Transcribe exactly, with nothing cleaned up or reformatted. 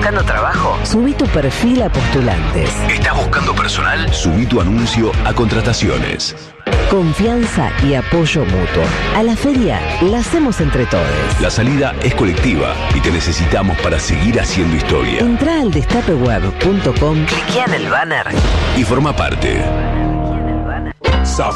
buscando trabajo? Subí tu perfil a Postulantes. ¿Estás buscando personal? Subí tu anuncio a Contrataciones. Confianza y apoyo mutuo. A la feria la hacemos entre todos. La salida es colectiva y te necesitamos para seguir haciendo historia. Entrá al destapeweb punto com, cliquea en el banner y forma parte.